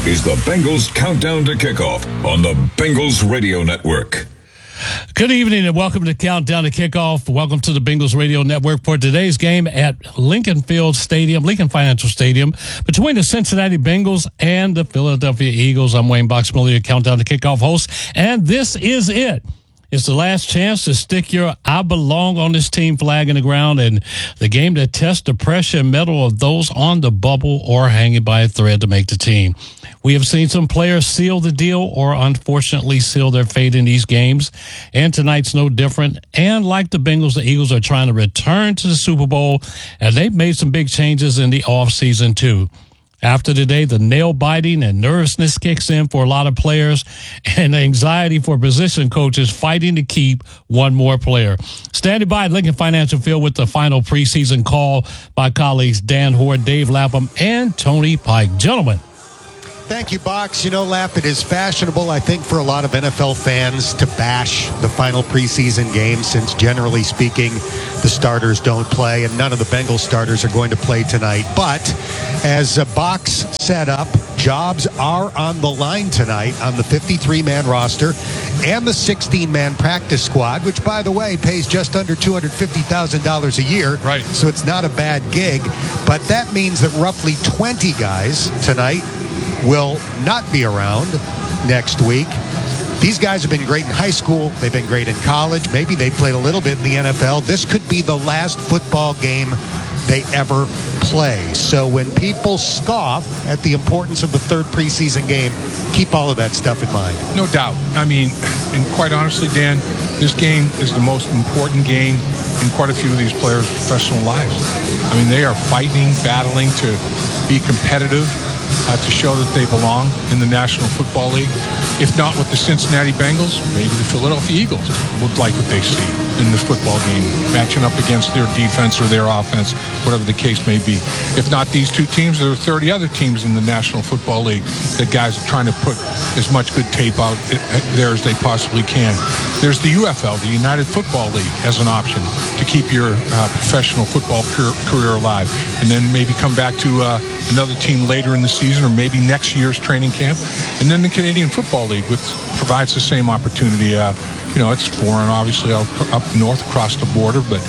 is the Bengals Countdown to Kickoff on the Bengals Radio Network. Good evening and welcome to Countdown to Kickoff. Welcome to the Bengals Radio Network for today's game at Lincoln Financial Stadium, between the Cincinnati Bengals and the Philadelphia Eagles. I'm Wayne Boxmiller, your Countdown to Kickoff host, and this is it. It's the last chance to stick your I belong on this team flag in the ground, and the game that tests the pressure and mettle of those on the bubble or hanging by a thread to make the team. We have seen some players seal the deal or unfortunately seal their fate in these games, and tonight's no different. And like the Bengals, the Eagles are trying to return to the Super Bowl, and they've made some big changes in the offseason too. After today, the nail-biting and nervousness kicks in for a lot of players, and anxiety for position coaches fighting to keep one more player. Standing by at Lincoln Financial Field with the final preseason call by colleagues Dan Hoard, Dave Lapham, and Tony Pike. Gentlemen. Thank you, Box. You know, Lap, it is fashionable, I think, for a lot of NFL fans to bash the final preseason game, since generally speaking, the starters don't play, and none of the Bengals starters are going to play tonight. But as Box set up, jobs are on the line tonight on the 53-man roster and the 16-man practice squad, which, by the way, pays just under $250,000 a year. Right. So it's not a bad gig. But that means that roughly 20 guys tonight will not be around next week. These guys have been great in high school. They've been great in college. Maybe they played a little bit in the NFL. This could be the last football game they ever play. So when people scoff at the importance of the third preseason game, keep all of that stuff in mind. No doubt. I mean, and quite honestly, Dan, this game is the most important game in quite a few of these players' professional lives. I mean, they are fighting, battling to be competitive, to show that they belong in the National Football League. If not with the Cincinnati Bengals, maybe the Philadelphia Eagles would like what they see in this football game, matching up against their defense or their offense, whatever the case may be. If not these two teams, there are 30 other teams in the National Football League that guys are trying to put as much good tape out there as they possibly can. There's the UFL, the United Football League, as an option to keep your professional football career alive, and then maybe come back to another team later in the season or maybe next year's training camp. And then the Canadian Football League, which provides the same opportunity. It's foreign, obviously, up north across the border, but,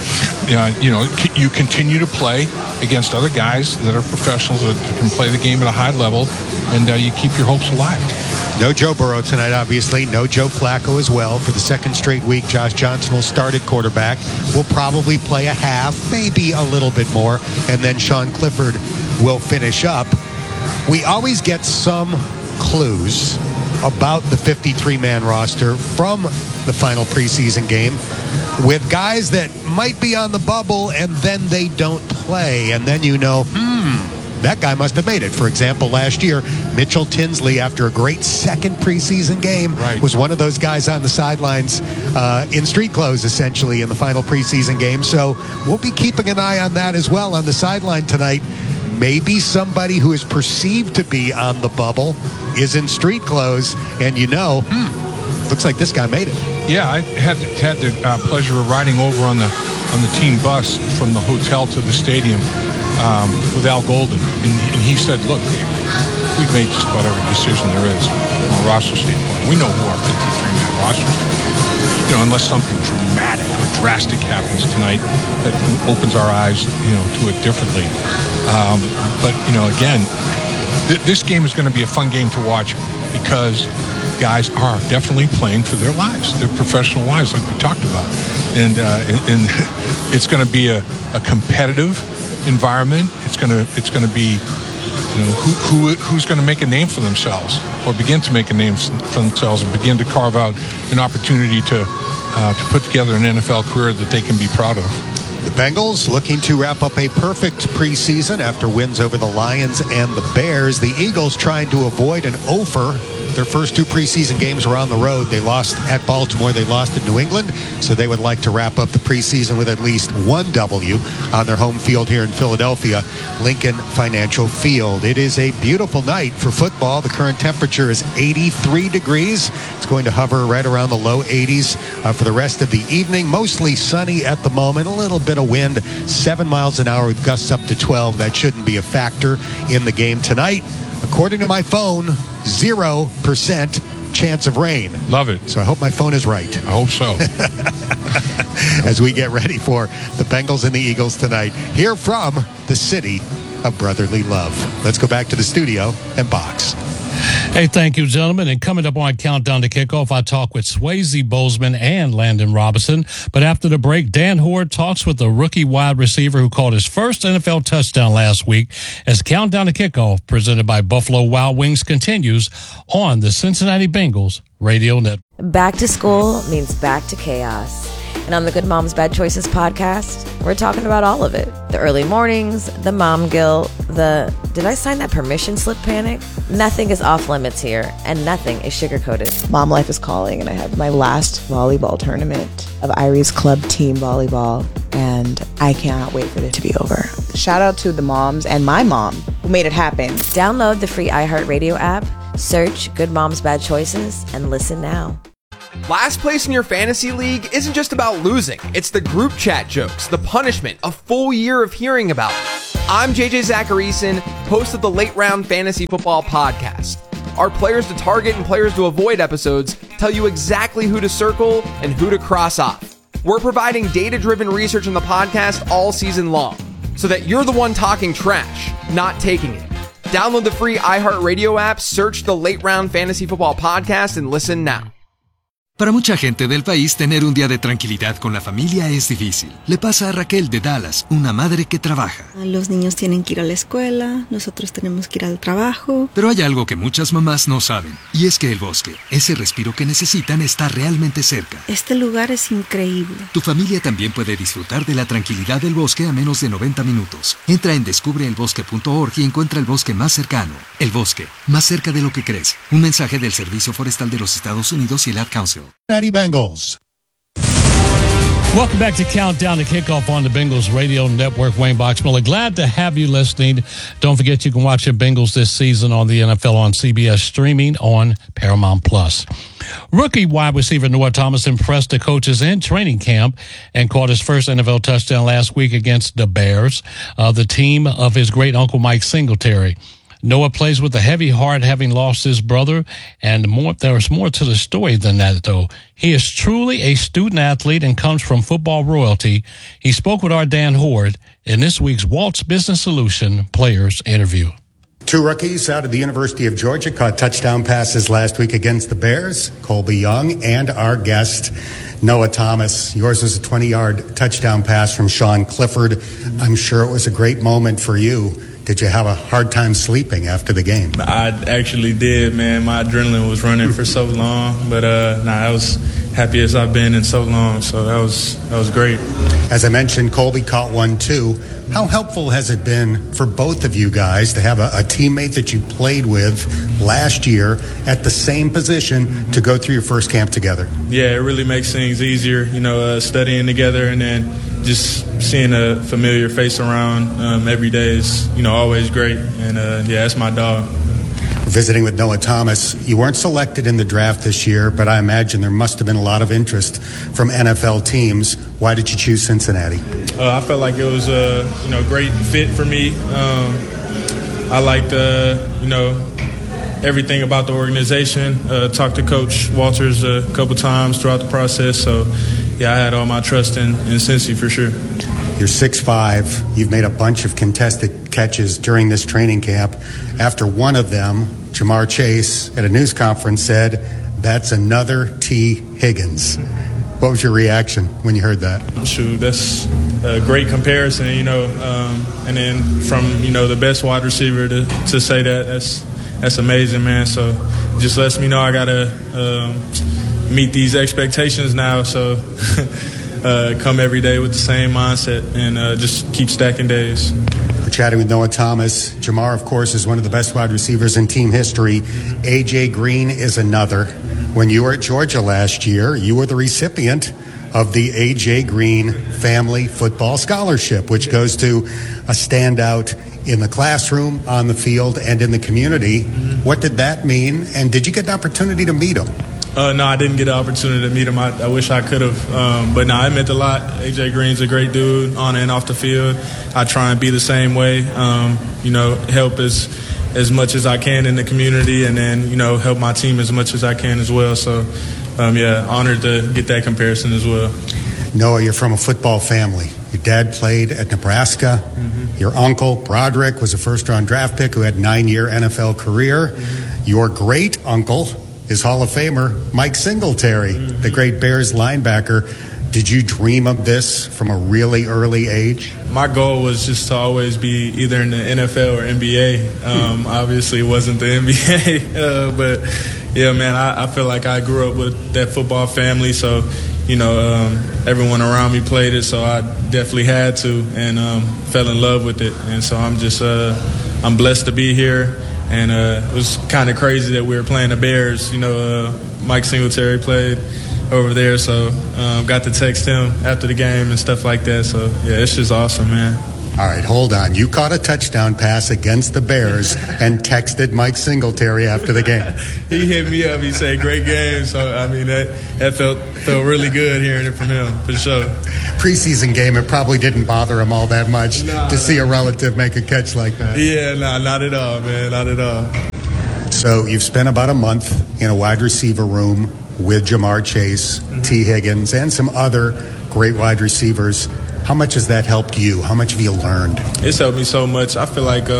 you continue to play against other guys that are professionals that can play the game at a high level, and you keep your hopes alive. No Joe Burrow tonight, obviously. No Joe Flacco as well. For the second straight week, Josh Johnson will start at quarterback. Will probably play a half, maybe a little bit more, and then Sean Clifford will finish up. We always get some clues about the 53-man roster from the final preseason game with guys that might be on the bubble and then they don't play, and then that guy must have made it. For example, last year, Mitchell Tinsley, after a great second preseason game, was one of those guys on the sidelines in street clothes, essentially, in the final preseason game. So we'll be keeping an eye on that as well on the sideline tonight. Maybe somebody who is perceived to be on the bubble is in street clothes, and looks like this guy made it. Yeah, I had the pleasure of riding over on the team bus from the hotel to the stadium with Al Golden, and he said, look, we've made just about every decision there is from a roster standpoint. We know who our 53-man roster is. Unless something dramatic or drastic happens tonight that opens our eyes, to it differently. But again, this game is going to be a fun game to watch because guys are definitely playing for their lives, their professional lives, like we talked about. And it's going to be a competitive environment. It's going to be, who's going to make a name for themselves or begin to make a name for themselves and begin to carve out an opportunity to put together an NFL career that they can be proud of. The Bengals looking to wrap up a perfect preseason after wins over the Lions and the Bears. The Eagles trying to avoid an offer. Their first two preseason games were on the road. They lost at Baltimore. They lost in New England. So they would like to wrap up the preseason with at least one W on their home field here in Philadelphia, Lincoln Financial Field. It is a beautiful night for football. The current temperature is 83 degrees. It's going to hover right around the low 80s for the rest of the evening. Mostly sunny at the moment. A little bit of wind, 7 miles an hour with gusts up to 12. That shouldn't be a factor in the game tonight. According to my phone, 0% chance of rain. Love it. So I hope my phone is right. I hope so. As we get ready for the Bengals and the Eagles tonight, here from the city of brotherly love. Let's go back to the studio and box. Hey, thank you, gentlemen. And coming up on Countdown to Kickoff, I talk with Swayze Bozeman and Landon Robinson. But after the break, Dan Hoard talks with the rookie wide receiver who caught his first NFL touchdown last week as Countdown to Kickoff, presented by Buffalo Wild Wings, continues on the Cincinnati Bengals Radio Network. Back to school means back to chaos. And on the Good Moms Bad Choices podcast, we're talking about all of it. The early mornings, the mom guilt, the did I sign that permission slip panic? Nothing is off limits here, and nothing is sugar-coated. Mom life is calling, and I have my last volleyball tournament of Irie's Club Team Volleyball, and I cannot wait for it to be over. Shout out to the moms and my mom who made it happen. Download the free iHeartRadio app, search Good Moms Bad Choices, and listen now. Last place in your fantasy league isn't just about losing. It's the group chat jokes, the punishment, a full year of hearing about it. I'm JJ Zacharyson, host of the Late Round Fantasy Football Podcast. Our players to target and players to avoid episodes tell you exactly who to circle and who to cross off. We're providing data-driven research on the podcast all season long, so that you're the one talking trash, not taking it. Download the free iHeartRadio app, search the Late Round Fantasy Football Podcast, and listen now. Para mucha gente del país, tener un día de tranquilidad con la familia es difícil. Le pasa a Raquel de Dallas, una madre que trabaja. Los niños tienen que ir a la escuela, nosotros tenemos que ir al trabajo. Pero hay algo que muchas mamás no saben, y es que el bosque, ese respiro que necesitan, está realmente cerca. Este lugar es increíble. Tu familia también puede disfrutar de la tranquilidad del bosque a menos de 90 minutos. Entra en descubreelbosque.org y encuentra el bosque más cercano. El bosque, más cerca de lo que crees. Un mensaje del Servicio Forestal de los Estados Unidos y el Ad Council. Bengals. Welcome back to Countdown to Kickoff on the Bengals Radio Network. Wayne Boxmiller, glad to have you listening. Don't forget you can watch the Bengals this season on the NFL on CBS, streaming on Paramount+. Rookie wide receiver Noah Thomas impressed the coaches in training camp and caught his first NFL touchdown last week against the Bears, the team of his great uncle Mike Singletary. Noah plays with a heavy heart, having lost his brother, and there's more to the story than that, though. He is truly a student athlete and comes from football royalty. He spoke with our Dan Hoard in this week's Walt's Business Solution Players Interview. Two rookies out of the University of Georgia caught touchdown passes last week against the Bears, Colby Young and our guest, Noah Thomas. Yours was a 20-yard touchdown pass from Sean Clifford. I'm sure it was a great moment for you. Did you have a hard time sleeping after the game? I actually did, man. My adrenaline was running for so long, but I was happy as I've been in so long, so that was great. As I mentioned, Colby caught one too. How helpful has it been for both of you guys to have a teammate that you played with last year at the same position to go through your first camp together? Yeah, it really makes things easier, studying together and then just seeing a familiar face around every day is, always great. And, that's my dog. Visiting with Noah Thomas, you weren't selected in the draft this year, but I imagine there must have been a lot of interest from NFL teams. Why did you choose Cincinnati? I felt like it was a great fit for me. I liked everything about the organization. Talked to Coach Walters a couple times throughout the process. So, I had all my trust in Cincy for sure. You're 6'5". You've made a bunch of contested catches during this training camp. After one of them, Jamar Chase at a news conference said, "That's another T. Higgins." What was your reaction when you heard that? Shoot, that's a great comparison, and then from, the best wide receiver to say that, that's amazing, man. So it just lets me know I got to meet these expectations now. So come every day with the same mindset and just keep stacking days. We're chatting with Noah Thomas. Jamar, of course, is one of the best wide receivers in team history. A.J. Green is another. When you were at Georgia last year, you were the recipient of the A.J. Green Family Football Scholarship, which goes to a standout in the classroom, on the field, and in the community. What did that mean? And did you get an opportunity to meet him? No, I didn't get the opportunity to meet him. I wish I could have. But no, it meant a lot. A.J. Green's a great dude on and off the field. I try and be the same way. Help as as much as I can in the community, and then, you know, help my team as much as I can as well. So, yeah, honored to get that comparison as well. Noah, you're from a football family. Your dad played at Nebraska. Mm-hmm. Your uncle, Broderick, was a first-round draft pick who had a 9-year NFL career. Mm-hmm. Your great-uncle is Hall of Famer Mike Singletary, the great Bears linebacker. Did you dream of this from a really early age? My goal was just to always be either in the NFL or NBA. Obviously, it wasn't the NBA, but yeah, man, I feel like I grew up with that football family, so you know, everyone around me played it, so I definitely had to, and fell in love with it. And so I'm just, I'm blessed to be here. And it was kind of crazy that we were playing the Bears. You know, Mike Singletary played over there, so got to text him after the game and stuff like that. So, yeah, it's just awesome, man. All right, hold on. You caught a touchdown pass against the Bears and texted Mike Singletary after the game. He hit me up. He said, great game. So, I mean, that felt really good hearing it from him, for sure. Preseason game, it probably didn't bother him all that much to see a relative make a catch like that. Yeah, not at all, man, not at all. So you've spent about a month in a wide receiver room with Jamar Chase, T. Higgins, and some other great wide receivers. How much has that helped you? How much have you learned? It's helped me so much. I feel like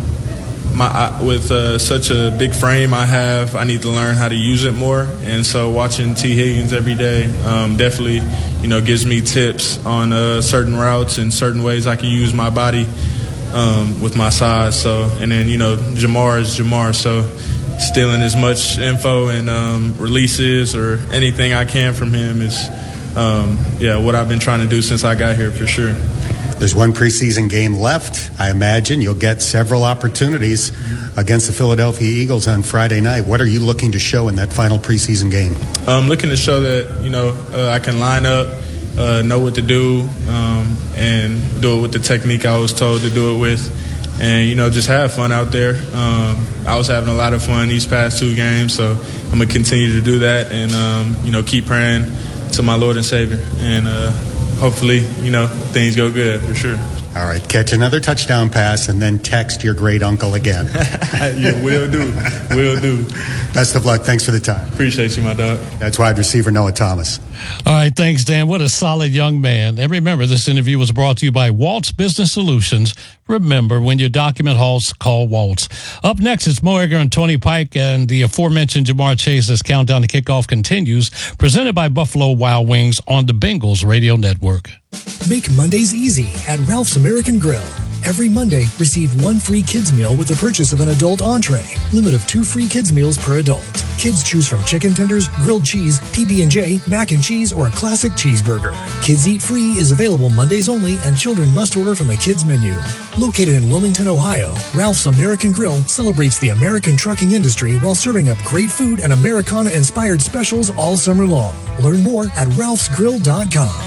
with such a big frame I need to learn how to use it more. And so watching T. Higgins every day definitely, you know, gives me tips on certain routes and certain ways I can use my body with my size. So, and then, you know, Jamar is Jamar. So stealing as much info and releases or anything I can from him is what I've been trying to do since I got here, for sure. There's one preseason game left. I imagine you'll get several opportunities against the Philadelphia Eagles on Friday night. What are you looking to show in that final preseason game? I'm looking to show that, you know, I can line up, know what to do, and do it with the technique I was told to do it with. And, you know, just have fun out there. I was having a lot of fun these past 2 games, so I'm going to continue to do that and, you know, keep praying to my Lord and Savior, and hopefully, you know, things go good, for sure. All right, catch another touchdown pass and then text your great uncle again. Yeah, will do. Best of luck. Thanks for the time. Appreciate you, my dog. That's wide receiver Noah Thomas. All right, thanks, Dan. What a solid young man. And remember, this interview was brought to you by Waltz Business Solutions. Remember, when your document halts, call Waltz. Up next, it's Mo Egger and Tony Pike, and the aforementioned Jamar Chase's Countdown to Kickoff continues, presented by Buffalo Wild Wings on the Bengals Radio Network. Make Mondays easy at Ralph's American Grill. Every Monday, receive 1 free kids meal with the purchase of an adult entree. Limit of 2 free kids meals per adult. Kids choose from chicken tenders, grilled cheese, PB&J, mac and cheese, or a classic cheeseburger. Kids Eat Free is available Mondays only, and children must order from the kids menu. Located in Wilmington, Ohio, Ralph's American Grill celebrates the American trucking industry while serving up great food and Americana-inspired specials all summer long. Learn more at ralphsgrill.com.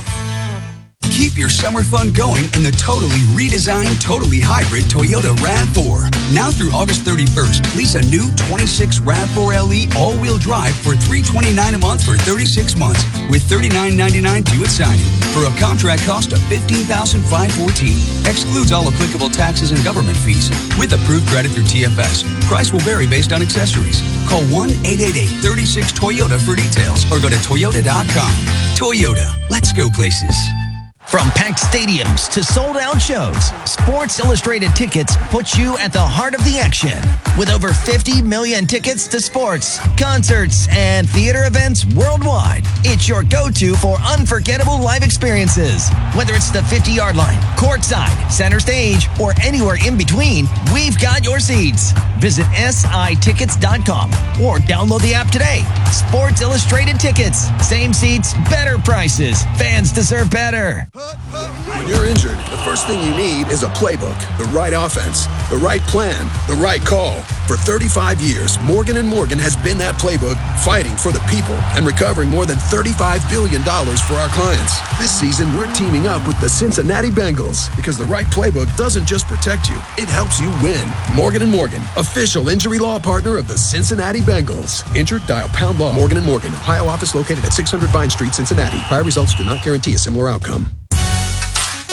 Keep your summer fun going in the totally redesigned, totally hybrid Toyota RAV4. Now through August 31st, lease a new 26 RAV4 LE all-wheel drive for $329 a month for 36 months with $39.99 due at signing for a contract cost of $15,514. Excludes all applicable taxes and government fees. With approved credit through TFS, price will vary based on accessories. Call 1-888-36-TOYOTA for details or go to toyota.com. Toyota, let's go places. From packed stadiums to sold-out shows, Sports Illustrated Tickets puts you at the heart of the action. With over 50 million tickets to sports, concerts, and theater events worldwide, it's your go-to for unforgettable live experiences. Whether it's the 50-yard line, courtside, center stage, or anywhere in between, we've got your seats. Visit SITickets.com or download the app today. Sports Illustrated Tickets. Same seats, better prices. Fans deserve better. When you're injured, the first thing you need is a playbook, the right offense, the right plan, the right call. For 35 years, Morgan & Morgan has been that playbook, fighting for the people and recovering more than $35 billion for our clients. This season, we're teaming up with the Cincinnati Bengals because the right playbook doesn't just protect you, it helps you win. Morgan & Morgan, official injury law partner of the Cincinnati Bengals. Injured? Dial pound law. Morgan & Morgan, Ohio office located at 600 Vine Street, Cincinnati. Prior results do not guarantee a similar outcome.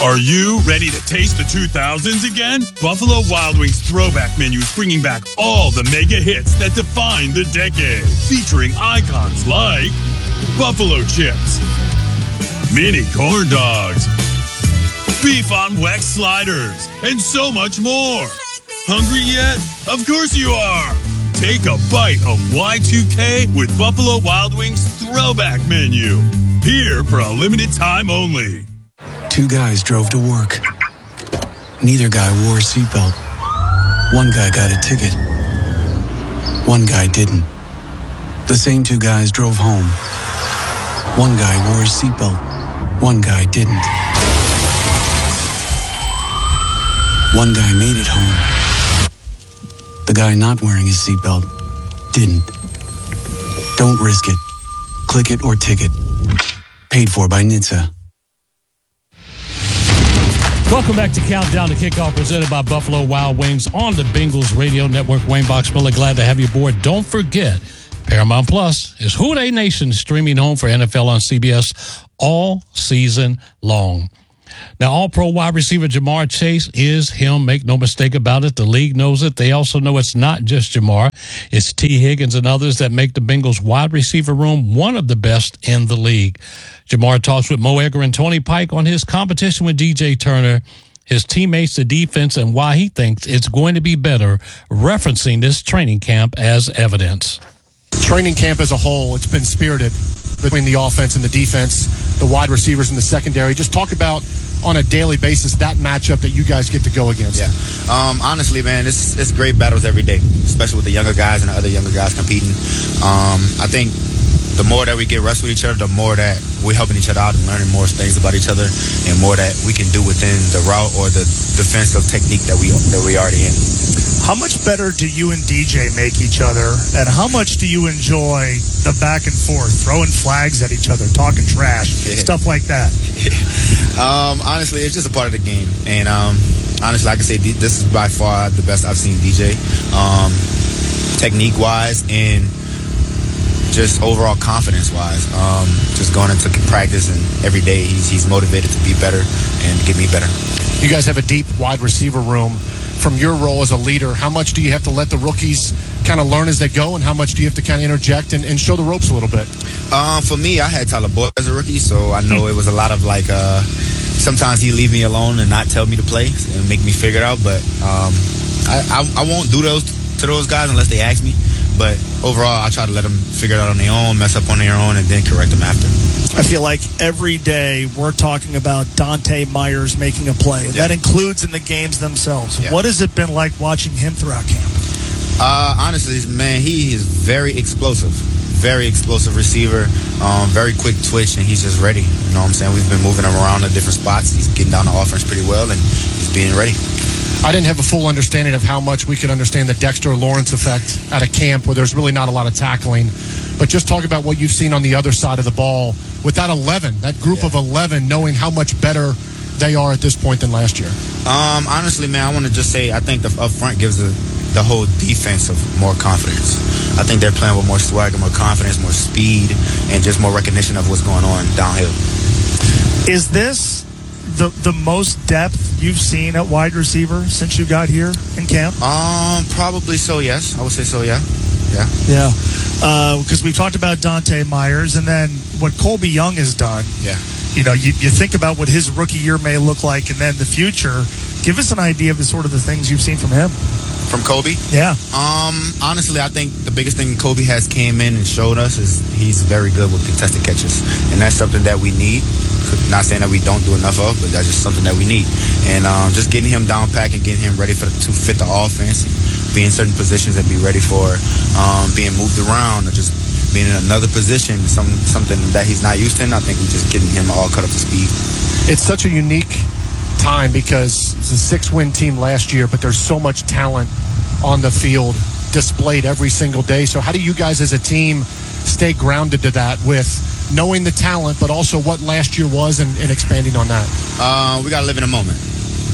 Are you ready to taste the 2000s again? Buffalo Wild Wings Throwback Menu is bringing back all the mega hits that defined the decade. Featuring icons like Buffalo Chips, Mini Corn Dogs, Beef on Wex Sliders, and so much more. Hungry yet? Of course you are. Take a bite of Y2K with Buffalo Wild Wings Throwback Menu. Here for a limited time only. Two guys drove to work. Neither guy wore a seatbelt. One guy got a ticket. One guy didn't. The same two guys drove home. One guy wore a seatbelt. One guy didn't. One guy made it home. The guy not wearing his seatbelt didn't. Don't risk it. Click it or ticket. Paid for by NHTSA. Welcome back to Countdown to Kickoff, presented by Buffalo Wild Wings on the Bengals Radio Network. Wayne Boxmiller, glad to have you aboard. Don't forget, Paramount Plus is Who Dey Nation streaming home for NFL on CBS all season long. Now, all-pro wide receiver Jamar Chase is him. Make no mistake about it. The league knows it. They also know it's not just Jamar. It's T. Higgins and others that make the Bengals wide receiver room one of the best in the league. Jamar talks with Mo Egger and Tony Pike on his competition with DJ Turner, his teammates, the defense, and why he thinks it's going to be better, referencing this training camp as evidence. Training camp as a whole, it's been spirited between the offense and the defense, the wide receivers in the secondary. Just talk about, on a daily basis, that matchup that you guys get to go against. Yeah. Honestly, man, it's great battles every day, especially with the younger guys and the other younger guys competing. I think the more that we get reps with each other, the more that we're helping each other out and learning more things about each other, and more that we can do within the route or the defensive technique that we already in. How much better do you and DJ make each other, and how much do you enjoy the back and forth, throwing flags at each other, talking trash, stuff like that? Honestly, it's just a part of the game, and honestly, I can say this is by far the best I've seen DJ, technique-wise and just overall confidence-wise. Just going into practice and every day, he's motivated to be better and to get me better. You guys have a deep wide receiver room. From your role as a leader, how much do you have to let the rookies kind of learn as they go, and how much do you have to kind of interject and show the ropes a little bit? For me, I had Tyler Boyd as a rookie, so I know it was a lot of like, sometimes he'd leave me alone and not tell me to play and make me figure it out, but I won't do those to those guys unless they ask me. But overall, I try to let them figure it out on their own, mess up on their own, and then correct them after. I feel like every day we're talking about Dante Myers making a play. Yeah. That includes in the games themselves. Yeah. What has it been like watching him throughout camp? Honestly, man, he is very explosive receiver, very quick twitch, and he's just ready. You know what I'm saying? We've been moving him around in different spots. He's getting down the offense pretty well, and he's being ready. I didn't have a full understanding of how much we could understand the Dexter Lawrence effect at a camp where there's really not a lot of tackling. But just talk about what you've seen on the other side of the ball with that 11, that group of 11, knowing how much better they are at this point than last year. Honestly, man, I want to just say I think the up front gives the whole defense of more confidence. I think they're playing with more swagger, more confidence, more speed, and just more recognition of what's going on downhill. Is this the most depth you've seen at wide receiver since you got here in camp? Probably so, yes. I would say so, yeah. Yeah. Because we talked about Dante Myers, and then what Colby Young has done. Yeah. You know, you think about what his rookie year may look like, and then the future. Give us an idea of the sort of the things you've seen from him. From Kobe? Yeah. Honestly, I think the biggest thing Kobe has came in and showed us is he's very good with contested catches, and that's something that we need. Not saying that we don't do enough of, but that's just something that we need. And just getting him down pack and getting him ready to fit the offense, be in certain positions and be ready for being moved around or just being in another position, something that he's not used to. And I think we're just getting him all cut up to speed. It's such a unique time because it's a 6-win team last year, but there's so much talent on the field displayed every single day. So how do you guys as a team stay grounded to that with knowing the talent, but also what last year was and expanding on that? We got to live in a moment.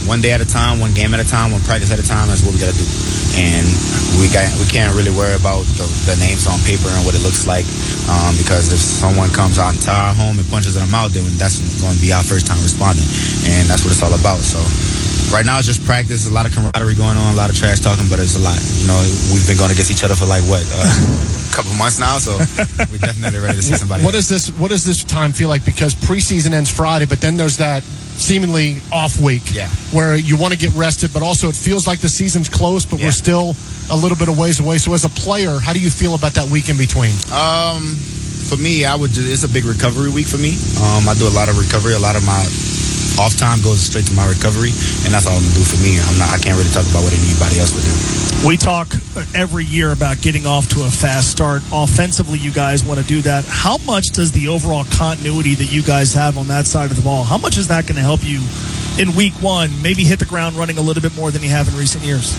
one day at a time, one game at a time, one practice at a time. That's what we got to do. And we can't really worry about the names on paper and what it looks like, because if someone comes out into our home and punches them out, then that's going to be our first time responding. And that's what it's all about. So right now it's just practice, a lot of camaraderie going on, a lot of trash talking, but it's a lot. You know, we've been going against each other for a couple months now, so we're definitely ready to see somebody. What does this time feel like? Because preseason ends Friday, but then there's that seemingly off week where you want to get rested, but also it feels like the season's close, but we're still a little bit of ways away. So as a player, how do you feel about that week in between? For me, it's a big recovery week for me. I do a lot of recovery. A lot of my off time goes straight to my recovery, and that's all I'm gonna do for me. I can't really talk about what anybody else would do. We talk every year about getting off to a fast start. Offensively, you guys want to do that. How much does the overall continuity that you guys have on that side of the ball, how much is that going to help you in week one, maybe hit the ground running a little bit more than you have in recent years?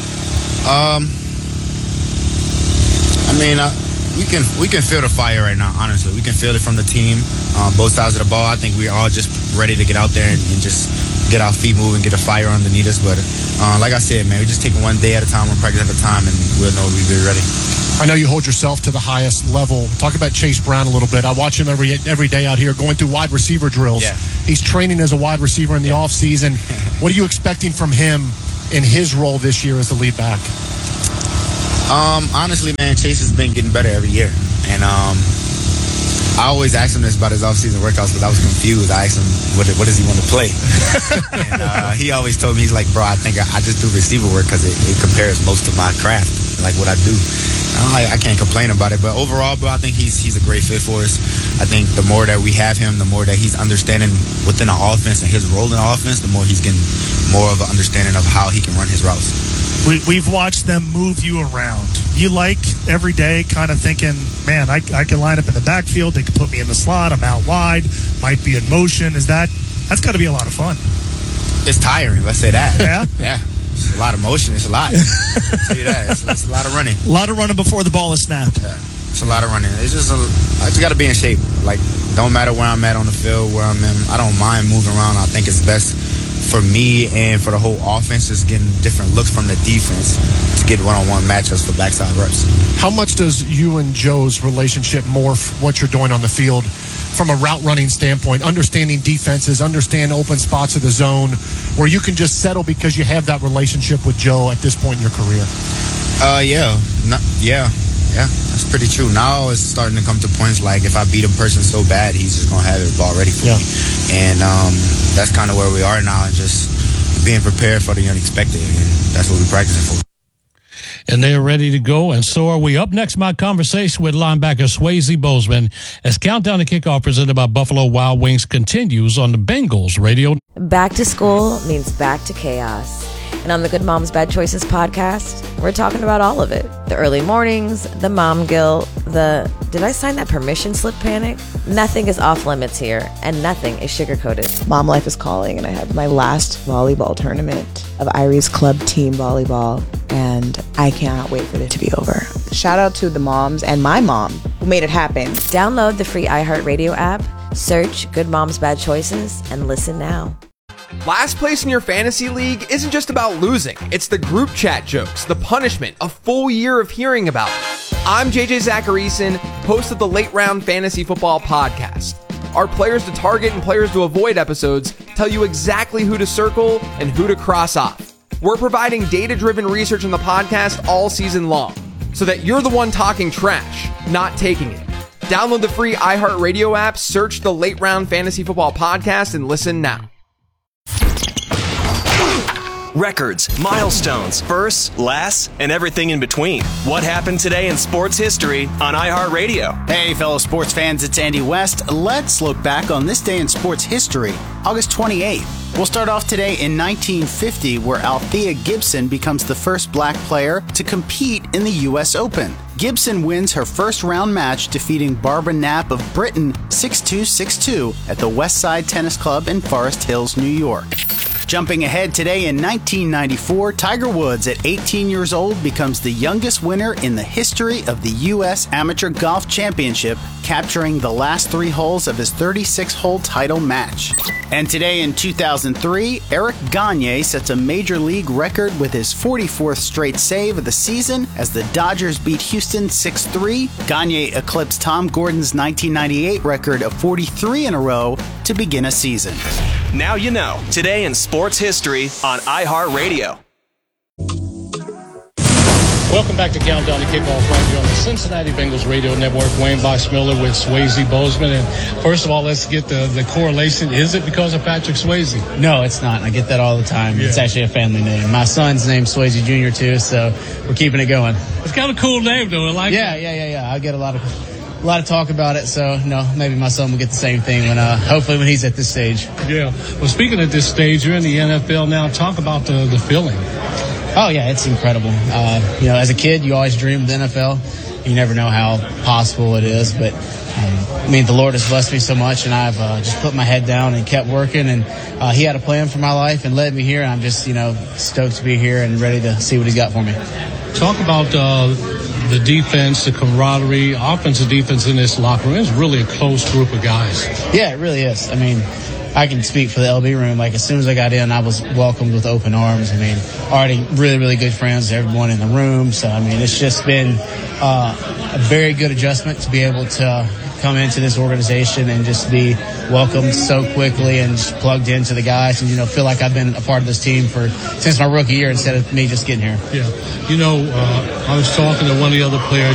We can feel the fire right now, honestly. We can feel it from the team, both sides of the ball. I think we're all just ready to get out there and just get our feet moving, get a fire underneath us. But like I said, man, we just take it one day at a time, one practice at a time, and we'll know we'll be ready. I know you hold yourself to the highest level. Talk about Chase Brown a little bit. I watch him every day out here going through wide receiver drills. Yeah. He's training as a wide receiver in the offseason. What are you expecting from him in his role this year as the lead back? Honestly, man, Chase has been getting better every year. And I always ask him this about his off-season workouts because I was confused. I asked him, what does he want to play? And he always told me, he's like, bro, I think I just do receiver work because it compares most to my craft, like what I do. I can't complain about it. But overall, bro, I think he's a great fit for us. I think the more that we have him, the more that he's understanding within our offense and his role in the offense, the more he's getting more of an understanding of how he can run his routes. We've watched them move you around. You like every day kind of thinking, man, I can line up in the backfield. They can put me in the slot. I'm out wide. Might be in motion. That's got to be a lot of fun. It's tiring. Let's say that. Yeah? Yeah. It's a lot of motion. It's a lot. I'll tell you that. It's a lot of running. A lot of running before the ball is snapped. Yeah. It's a lot of running. I just got to be in shape. Like, don't matter where I'm at on the field, where I'm in. I don't mind moving around. I think it's best for me and for the whole offense, just getting different looks from the defense to get one-on-one matchups for backside reps. How much does you and Joe's relationship morph what you're doing on the field from a route running standpoint, understanding defenses, understand open spots of the zone, where you can just settle because you have that relationship with Joe at this point in your career? Yeah, that's pretty true. Now it's starting to come to points like if I beat a person so bad, he's just going to have it ball ready for me. And that's kind of where we are now, and just being prepared for the unexpected. And that's what we're practicing for. And they're ready to go, and so are we. Up next, my conversation with linebacker Swayze Bozeman as Countdown to Kickoff presented by Buffalo Wild Wings continues on the Bengals Radio. Back to school means back to chaos. And on the Good Moms Bad Choices podcast, we're talking about all of it. The early mornings, the mom guilt, did I sign that permission slip panic? Nothing is off limits here, and nothing is sugar-coated. Mom life is calling, and I have my last volleyball tournament of Iris Club Team Volleyball, and I cannot wait for it to be over. Shout out to the moms and my mom who made it happen. Download the free iHeartRadio app, search Good Moms Bad Choices, and listen now. Last place in your fantasy league isn't just about losing. It's the group chat jokes, the punishment, a full year of hearing about it. I'm JJ Zacharyson, host of the Late Round Fantasy Football Podcast. Our players to target and players to avoid episodes tell you exactly who to circle and who to cross off. We're providing data-driven research on the podcast all season long, so that you're the one talking trash, not taking it. Download the free iHeartRadio app, search the Late Round Fantasy Football Podcast, and listen now. Records, milestones, firsts, lasts, and everything in between. What happened today in sports history on iHeartRadio? Hey, fellow sports fans, it's Andy West. Let's look back on this day in sports history, August 28th. We'll start off today in 1950, where Althea Gibson becomes the first black player to compete in the U.S. Open. Gibson wins her first round match, defeating Barbara Knapp of Britain 6-2, 6-2 at the West Side Tennis Club in Forest Hills, New York. Jumping ahead today in 1994, Tiger Woods at 18 years old becomes the youngest winner in the history of the U.S. Amateur Golf Championship, capturing the last 3 holes of his 36-hole title match. And today in 2003, Eric Gagne sets a major league record with his 44th straight save of the season as the Dodgers beat Houston 6-3. Gagne eclipsed Tom Gordon's 1998 record of 43 in a row to begin a season. Now you know. Today in sports history on iHeartRadio. Welcome back to Countdown to Kickoff right here on the Cincinnati Bengals Radio Network. Wayne Boxmiller with Swayze Bozeman. And first of all, let's get the correlation. Is it because of Patrick Swayze? No, it's not. I get that all the time. Yeah. It's actually a family name. My son's name's Swayze Jr. too, so we're keeping it going. It's got a cool name, though. I like it. Yeah. I get a lot of talk about it, so maybe my son will get the same thing hopefully when he's at this stage. Yeah. Well, speaking of this stage, you're in the NFL now. Talk about the feeling. Oh yeah, it's incredible. As a kid, you always dream of the NFL. You never know how possible it is, but the Lord has blessed me so much, and I've just put my head down and kept working, and He had a plan for my life and led me here, and I'm just stoked to be here and ready to see what He's got for me. Talk about the defense, the camaraderie, offensive defense in this locker room. It's really a close group of guys. Yeah, it really is. I can speak for the LB room. As soon as I got in, I was welcomed with open arms. Already really, really good friends with everyone in the room. So, it's just been a very good adjustment to be able to come into this organization and just be welcomed so quickly and just plugged into the guys and, feel like I've been a part of this team since my rookie year instead of me just getting here. Yeah. I was talking to one of the other players.